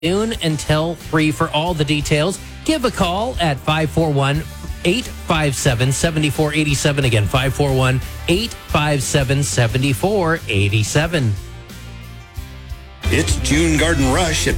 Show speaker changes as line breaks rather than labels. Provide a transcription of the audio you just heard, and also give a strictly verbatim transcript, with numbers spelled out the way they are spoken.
noon until three for all the details. Give a call at five four one, eight five seven, seven four eight seven. Again, five four one, eight five seven, seven four eight seven.
It's June Garden Rush at